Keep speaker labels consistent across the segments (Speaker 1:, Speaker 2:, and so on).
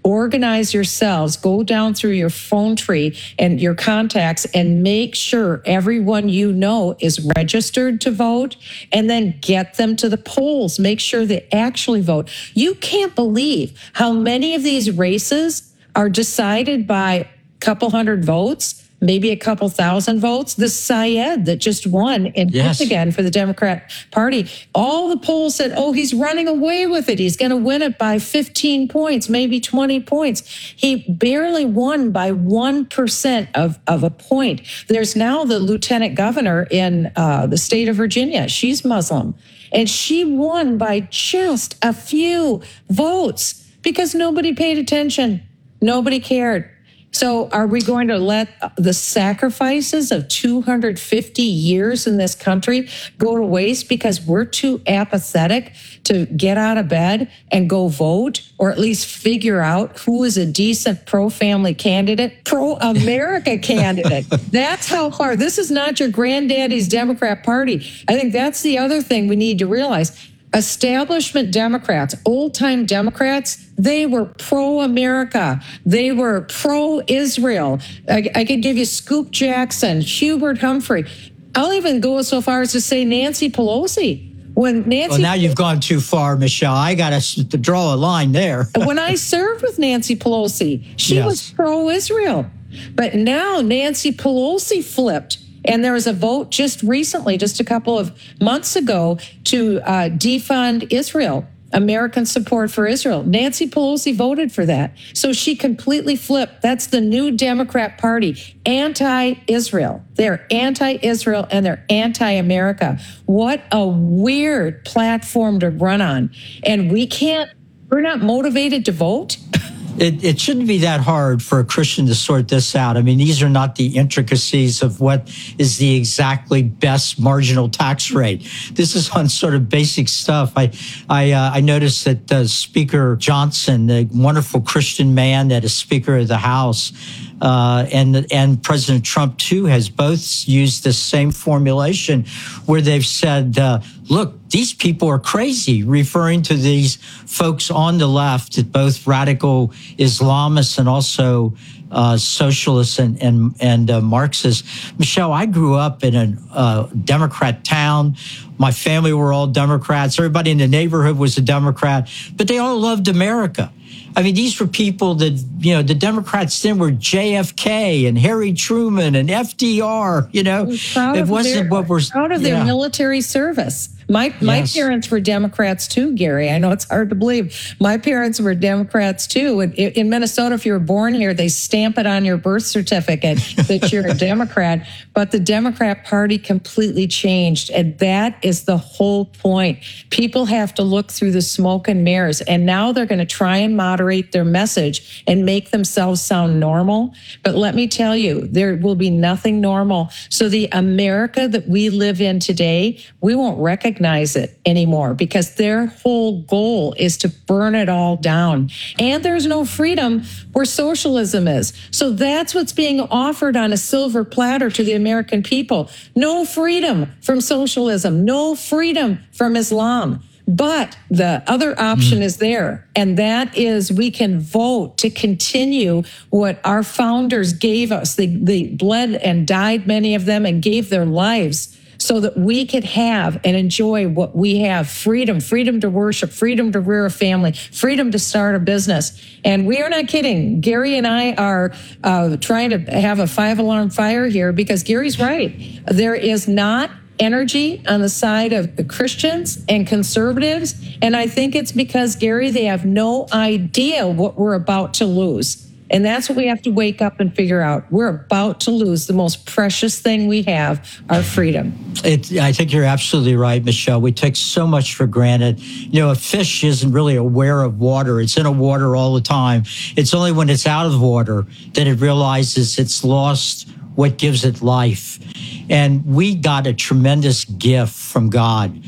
Speaker 1: organize yourselves, go down through your phone tree and your contacts and make sure everyone you know is registered to vote, and then get them to the polls. Make sure they actually vote. You can't believe how many of these races are decided by a couple hundred votes, maybe a couple thousand votes. The Syed that just won in Michigan for the Democrat Party, all the polls said, oh, he's running away with it. He's going to win it by 15 points, maybe 20 points. He barely won by 1% of a point. There's now the lieutenant governor in the state of Virginia. She's Muslim, and she won by just a few votes because nobody paid attention. Nobody cared. So are we going to let the sacrifices of 250 years in this country go to waste because we're too apathetic to get out of bed and go vote, or at least figure out who is a decent pro-family candidate, pro-America candidate? That's how hard. This is not your granddaddy's Democrat Party. I think that's the other thing we need to realize. Establishment Democrats, old-time Democrats, they were pro-America. They were pro-Israel. I could give you Scoop Jackson, Hubert Humphrey. I'll even go so far as to say Nancy Pelosi. Well,
Speaker 2: now you've gone too far, Michelle. I got to draw a line there.
Speaker 1: When I served with Nancy Pelosi, she was pro-Israel. But now Nancy Pelosi flipped. And there was a vote just recently, just a couple of months ago, to defund Israel, American support for Israel. Nancy Pelosi voted for that. So she completely flipped. That's the new Democrat Party, anti-Israel. They're anti-Israel and they're anti-America. What a weird platform to run on. And we're not motivated to vote.
Speaker 2: It shouldn't be that hard for a Christian to sort this out. I mean, these are not the intricacies of what is the exactly best marginal tax rate. This is on sort of basic stuff. I noticed that Speaker Johnson, the wonderful Christian man that is Speaker of the House, and President Trump, too, has both used the same formulation where they've said, look, these people are crazy, referring to these folks on the left, both radical Islamists and also socialists and Marxists. Michelle, I grew up in a Democrat town. My family were all Democrats. Everybody in the neighborhood was a Democrat, but they all loved America. I mean, these were people that, the Democrats then were JFK and Harry Truman and FDR, it wasn't what we're
Speaker 1: proud of their military service. My parents were Democrats too, Gary. I know it's hard to believe. My parents were Democrats too. In Minnesota, if you were born here, they stamp it on your birth certificate that you're a Democrat. But the Democrat Party completely changed. And that is the whole point. People have to look through the smoke and mirrors. And now they're going to try and moderate their message and make themselves sound normal. But let me tell you, there will be nothing normal. So the America that we live in today, we won't recognize it anymore because their whole goal is to burn it all down. And there's no freedom where socialism is. So that's what's being offered on a silver platter to the American people. No freedom from socialism, no freedom from Islam. But the other option is there, and that is we can vote to continue what our founders gave us. They bled and died, many of them, and gave their lives so that we could have and enjoy what we have: freedom to worship, freedom to rear a family, freedom to start a business. And we are not kidding. Gary and I are trying to have a 5-alarm fire here because Gary's right. There is not energy on the side of the Christians and conservatives. And I think it's because, Gary, they have no idea what we're about to lose. And that's what we have to wake up and figure out. We're about to lose the most precious thing we have, our freedom.
Speaker 2: I think you're absolutely right, Michelle. We take so much for granted. A fish isn't really aware of water. It's in a water all the time. It's only when it's out of water that it realizes it's lost what gives it life. And we got a tremendous gift from God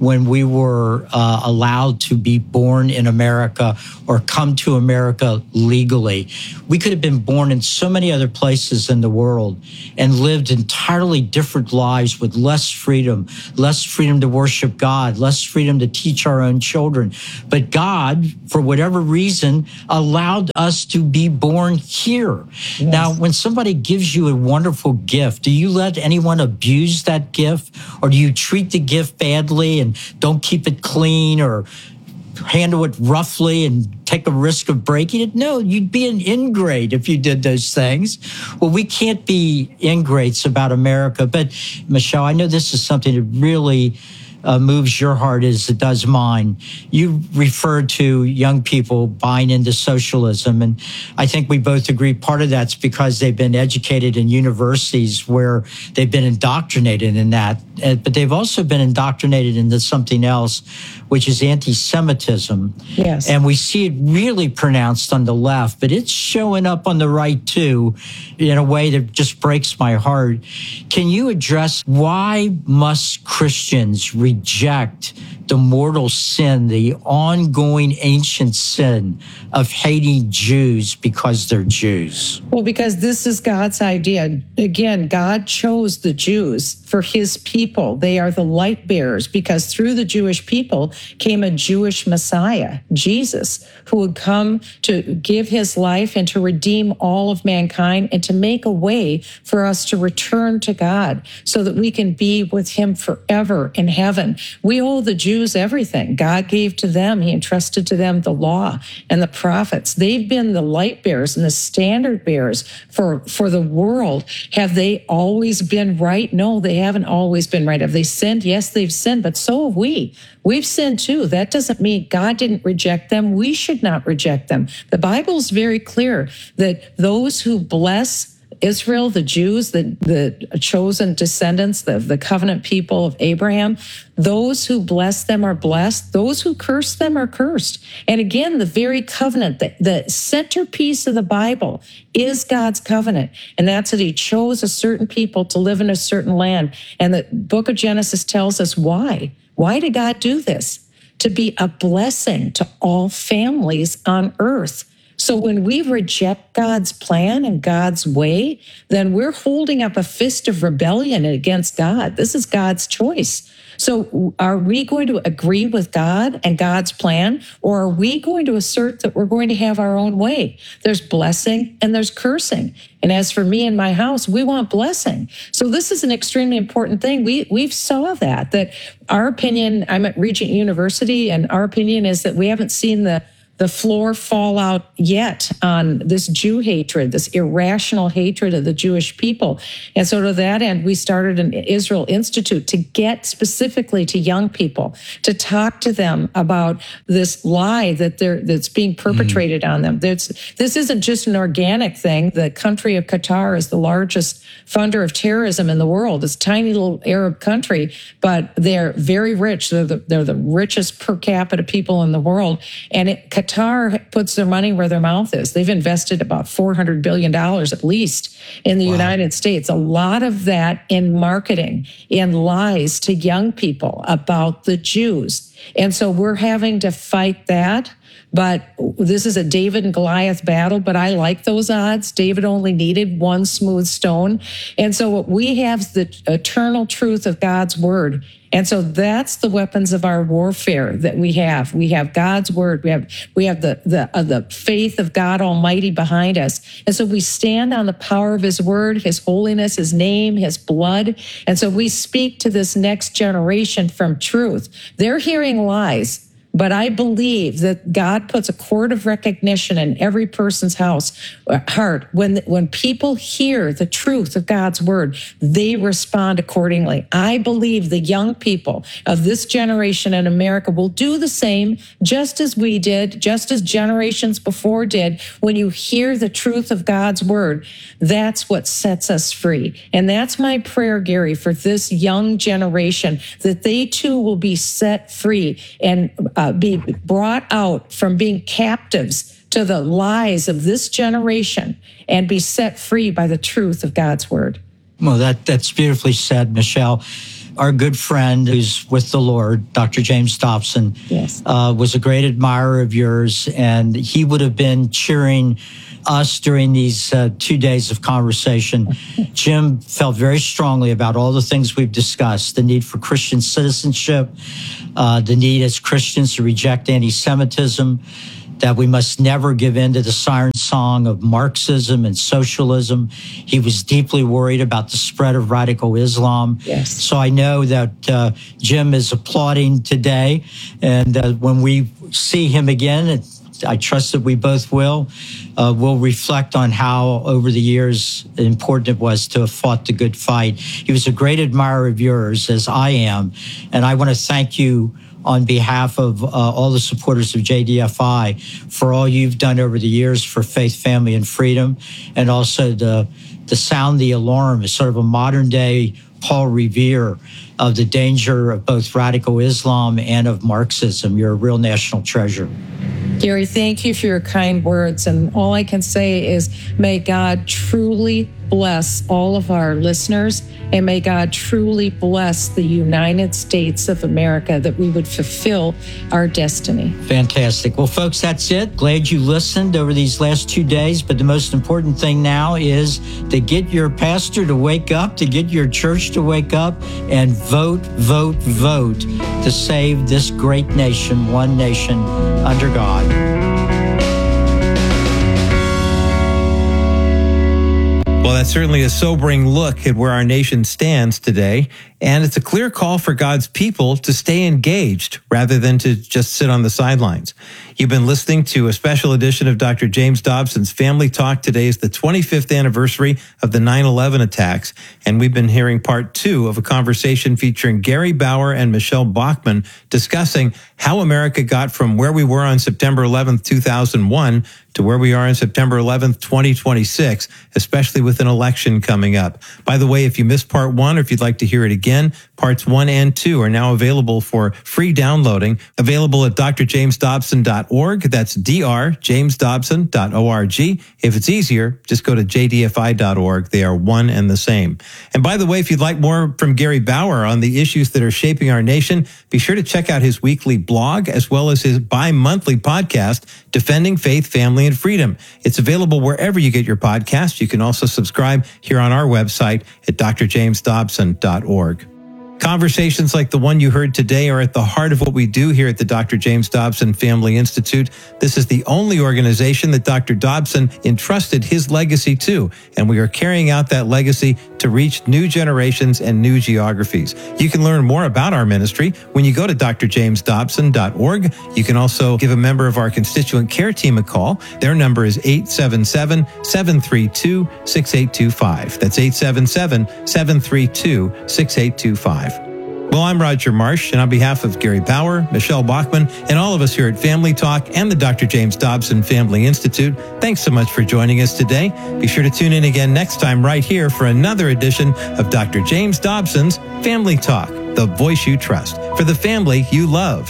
Speaker 2: when we were allowed to be born in America or come to America legally. We could have been born in so many other places in the world and lived entirely different lives with less freedom to worship God, less freedom to teach our own children. But God, for whatever reason, allowed us to be born here. Yes. Now, when somebody gives you a wonderful gift, do you let anyone abuse that gift? Or do you treat the gift badly and don't keep it clean or handle it roughly and take a risk of breaking it? No, you'd be an ingrate if you did those things. Well, we can't be ingrates about America. But, Michelle, I know this is something that really moves your heart as it does mine. You referred to young people buying into socialism, and I think we both agree part of that's because they've been educated in universities where they've been indoctrinated in that, but they've also been indoctrinated into something else, which is anti-Semitism.
Speaker 1: Yes.
Speaker 2: And we see it really pronounced on the left, but it's showing up on the right too in a way that just breaks my heart. Can you address why must Christians reject the mortal sin, the ongoing ancient sin of hating Jews because they're Jews?
Speaker 1: Well, because this is God's idea. Again, God chose the Jews for his people. They are the light bearers because through the Jewish people came a Jewish Messiah, Jesus, who would come to give his life and to redeem all of mankind and to make a way for us to return to God so that we can be with him forever in heaven. We owe the Jews everything. God gave to them. He entrusted to them the law and the prophets. They've been the light bearers and the standard bearers for the world. Have they always been right? No, they haven't always been right. Have they sinned? Yes, they've sinned, but so have we. We've sinned too. That doesn't mean God didn't reject them. We should not reject them. The Bible is very clear that those who bless Israel, the Jews, the chosen descendants, the covenant people of Abraham, those who bless them are blessed. Those who curse them are cursed. And again, the very covenant, the centerpiece of the Bible is God's covenant. And that's that he chose a certain people to live in a certain land. And the book of Genesis tells us why. Why did God do this? To be a blessing to all families on earth. So when we reject God's plan and God's way, then we're holding up a fist of rebellion against God. This is God's choice. So are we going to agree with God and God's plan, or are we going to assert that we're going to have our own way? There's blessing and there's cursing. And as for me and my house, we want blessing. So this is an extremely important thing. We've saw that our opinion, I'm at Regent University, and our opinion is that we haven't seen the floor fall out yet on this Jew hatred, this irrational hatred of the Jewish people. And so to that end, we started an Israel Institute to get specifically to young people, to talk to them about this lie that's being perpetrated on them. This isn't just an organic thing. The country of Qatar is the largest funder of terrorism in the world. It's a tiny little Arab country, but they're very rich. They're the richest per capita people in the world. And Qatar puts their money where their mouth is. They've invested about $400 billion at least in the United States. A lot of that in marketing, in lies to young people about the Jews. And so we're having to fight that. But this is a David and Goliath battle, but I like those odds. David only needed one smooth stone. And so what we have is the eternal truth of God's word. And so that's the weapons of our warfare that we have. We have God's word. We have the faith of God Almighty behind us. And so we stand on the power of his word, his holiness, his name, his blood. And so we speak to this next generation from truth. They're hearing lies. But I believe that God puts a cord of recognition in every person's heart. When people hear the truth of God's word, they respond accordingly. I believe the young people of this generation in America will do the same, just as we did, just as generations before did. When you hear the truth of God's word, that's what sets us free. And that's my prayer, Gary, for this young generation, that they too will be set free and be brought out from being captives to the lies of this generation and be set free by the truth of God's word.
Speaker 2: Well, that's beautifully said, Michelle. our good friend who's with the Lord, Dr. James Dobson,
Speaker 1: Yes.
Speaker 2: Was a great admirer of yours, and he would have been cheering us during these 2 days of conversation. Jim felt very strongly about all the things we've discussed, the need for Christian citizenship, the need as Christians to reject anti-Semitism, that we must never give in to the siren song of Marxism and socialism. He was deeply worried about the spread of radical Islam.
Speaker 1: Yes.
Speaker 2: So I know that Jim is applauding today, and when we see him again, I trust that we both will. We'll reflect on how, over the years, important it was to have fought the good fight. He was a great admirer of yours, as I am, and I want to thank you on behalf of all the supporters of JDFI for all you've done over the years for faith, family, and freedom, and also to sound the alarm as sort of a modern-day Paul Revere of the danger of both radical Islam and of Marxism. You're a real national treasure.
Speaker 1: Gary, thank you for your kind words. And all I can say is may God truly bless all of our listeners, and may God truly bless the United States of America, that we would fulfill our destiny.
Speaker 2: Fantastic. Well, folks, that's it. Glad you listened over these last 2 days. But the most important thing now is to get your pastor to wake up, to get your church to wake up, and vote, vote, vote to save this great nation, one nation under God.
Speaker 3: Well, that's certainly a sobering look at where our nation stands today, and it's a clear call for God's people to stay engaged rather than to just sit on the sidelines. You've been listening to a special edition of Dr. James Dobson's Family Talk. Today is the 25th anniversary of the 9/11 attacks, and we've been hearing part 2 of a conversation featuring Gary Bauer and Michelle Bachmann discussing how America got from where we were on September 11th, 2001 to where we are on September 11th, 2026, especially with an election coming up. By the way, if you missed part 1 or if you'd like to hear it again, parts 1 and 2 are now available for free downloading, available at drjamesdobson.org. That's drjamesdobson.org. If it's easier, just go to jdfi.org. They are one and the same. And by the way, if you'd like more from Gary Bauer on the issues that are shaping our nation, be sure to check out his weekly blog as well as his bi-monthly podcast, Defending Faith, Family, and Freedom. It's available wherever you get your podcasts. You can also subscribe here on our website at drjamesdobson.org. Conversations like the one you heard today are at the heart of what we do here at the Dr. James Dobson Family Institute. This is the only organization that Dr. Dobson entrusted his legacy to, and we are carrying out that legacy to reach new generations and new geographies. You can learn more about our ministry when you go to drjamesdobson.org. You can also give a member of our constituent care team a call. Their number is 877-732-6825. That's 877-732-6825. Well, I'm Roger Marsh, and on behalf of Gary Bauer, Michelle Bachmann, and all of us here at Family Talk and the Dr. James Dobson Family Institute, thanks so much for joining us today. Be sure to tune in again next time right here for another edition of Dr. James Dobson's Family Talk, the voice you trust, for the family you love.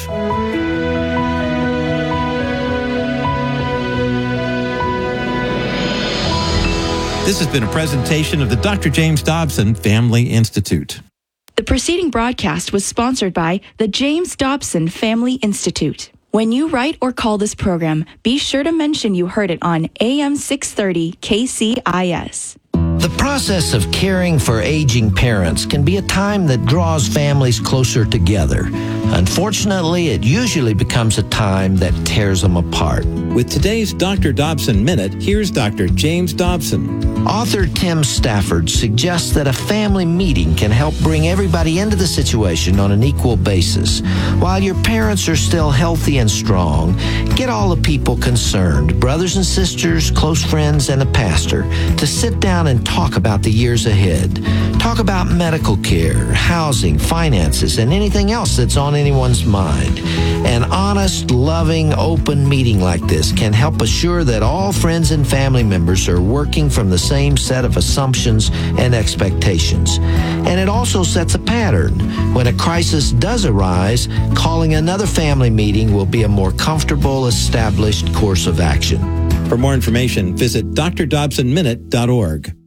Speaker 3: This has been a presentation of the Dr. James Dobson Family Institute.
Speaker 4: The preceding broadcast was sponsored by the James Dobson Family Institute. When you write or call this program, be sure to mention you heard it on AM 630 KCIS.
Speaker 5: The process of caring for aging parents can be a time that draws families closer together. Unfortunately, it usually becomes a time that tears them apart.
Speaker 3: With today's Dr. Dobson Minute, here's Dr. James Dobson.
Speaker 5: Author Tim Stafford suggests that a family meeting can help bring everybody into the situation on an equal basis. While your parents are still healthy and strong, get all the people concerned, brothers and sisters, close friends, and a pastor, to sit down and talk about the years ahead. Talk about medical care, housing, finances, and anything else that's on anyone's mind. An honest, loving, open meeting like this can help assure that all friends and family members are working from the same set of assumptions and expectations. And it also sets a pattern. When a crisis does arise, calling another family meeting will be a more comfortable, established course of action.
Speaker 3: For more information, visit drdobsonminute.org.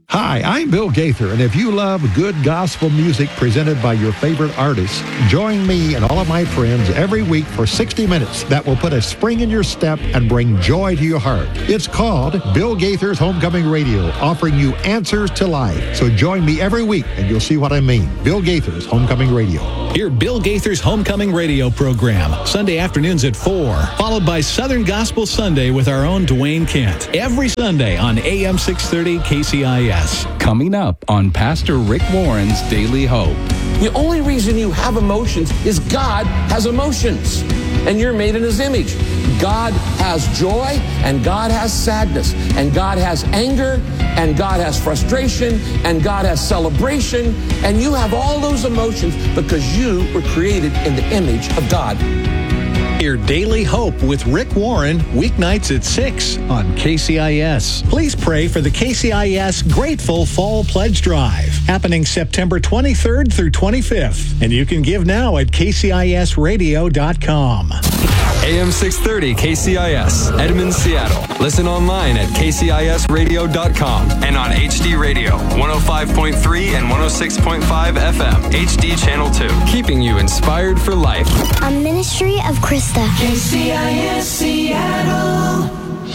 Speaker 6: Hi, I'm Bill Gaither, and if you love good gospel music presented by your favorite artists, join me and all of my friends every week for 60 minutes that will put a spring in your step and bring joy to your heart. It's called Bill Gaither's Homecoming Radio, offering you answers to life. So join me every week, and you'll see what I mean. Bill Gaither's Homecoming Radio.
Speaker 7: Hear Bill Gaither's Homecoming Radio program, Sunday afternoons at 4, followed by Southern Gospel Sunday with our own Dwayne Kent, every Sunday on AM 630 KCIS.
Speaker 8: Coming up on Pastor Rick Warren's Daily Hope.
Speaker 9: The only reason you have emotions is God has emotions, and you're made in His image. God has joy, and God has sadness, and God has anger, and God has frustration, and God has celebration, and you have all those emotions because you were created in the image of God.
Speaker 7: Hear Daily Hope with Rick Warren, weeknights at 6 on KCIS. Please pray for the KCIS Grateful Fall Pledge Drive, happening September 23rd through 25th. And you can give now at kcisradio.com.
Speaker 10: AM 630 KCIS, Edmond, Seattle. Listen online at kcisradio.com and on HD Radio, 105.3 and 106.5 FM, HD Channel 2. Keeping you inspired for life.
Speaker 11: A ministry of Krista.
Speaker 12: KCIS Seattle.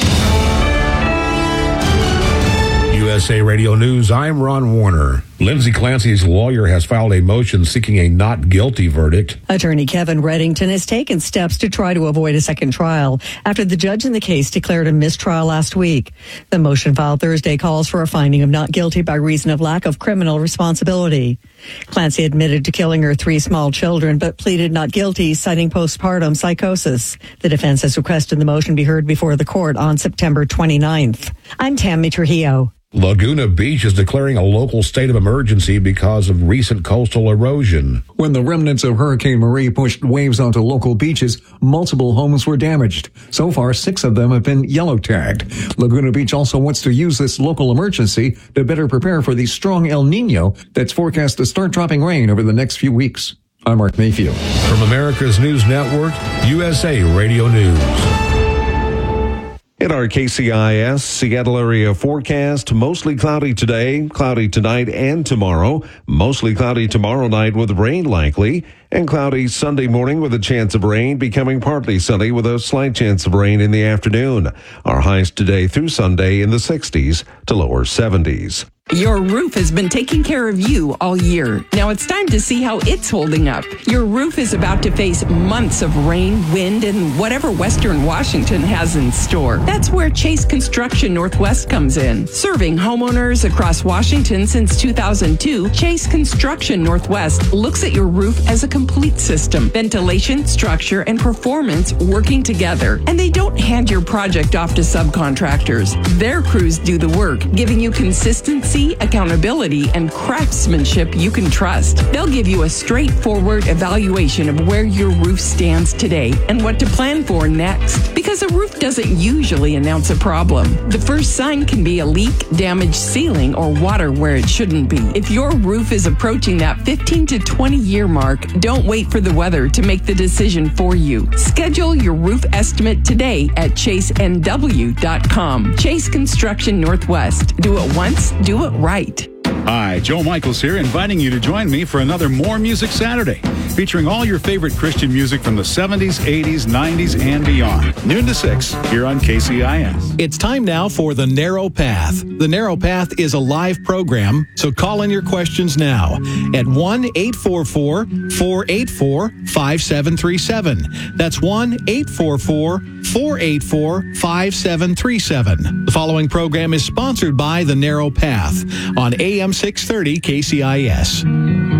Speaker 13: USA Radio News, I'm Ron Warner. Lindsay Clancy's lawyer has filed a motion seeking a not guilty verdict.
Speaker 14: Attorney Kevin Reddington has taken steps to try to avoid a second trial after the judge in the case declared a mistrial last week. The motion filed Thursday calls for a finding of not guilty by reason of lack of criminal responsibility. Clancy admitted to killing her 3 small children, but pleaded not guilty, citing postpartum psychosis. The defense has requested the motion be heard before the court on September 29th. I'm Tammy Trujillo.
Speaker 13: Laguna Beach is declaring a local state of emergency because of recent coastal erosion.
Speaker 15: When the remnants of Hurricane Marie pushed waves onto local beaches, multiple homes were damaged. So far, 6 of them have been yellow tagged. Laguna Beach also wants to use this local emergency to better prepare for the strong El Nino that's forecast to start dropping rain over the next few weeks. I'm Mark Mayfield.
Speaker 13: From America's News Network, USA Radio News.
Speaker 16: In our KCIS Seattle area forecast, mostly cloudy today, cloudy tonight and tomorrow, mostly cloudy tomorrow night with rain likely, and cloudy Sunday morning with a chance of rain, becoming partly sunny with a slight chance of rain in the afternoon. Our highs today through Sunday in the 60s to lower 70s.
Speaker 17: Your roof has been taking care of you all year. Now it's time to see how it's holding up. Your roof is about to face months of rain, wind, and whatever Western Washington has in store. That's where Chase Construction Northwest comes in. Serving homeowners across Washington since 2002, Chase Construction Northwest looks at your roof as a complete system. Ventilation, structure, and performance working together. And they don't hand your project off to subcontractors. Their crews do the work, giving you consistency, accountability, and craftsmanship you can trust. They'll give you a straightforward evaluation of where your roof stands today and what to plan for next. Because a roof doesn't usually announce a problem. The first sign can be a leak, damaged ceiling, or water where it shouldn't be. If your roof is approaching that 15 to 20 year mark, don't wait for the weather to make the decision for you. Schedule your roof estimate today at chasenw.com. Chase Construction Northwest. Do it once, do it right.
Speaker 18: Hi, Joe Michaels here, inviting you to join me for another More Music Saturday, featuring all your favorite Christian music from the 70s, 80s, 90s, and beyond. Noon to 6 here on KCIS.
Speaker 7: It's time now for The Narrow Path. The Narrow Path is a live program, so call in your questions now at 1-844-484-5737. That's 1-844-484-5737. The following program is sponsored by The Narrow Path on AM 630 KCIS.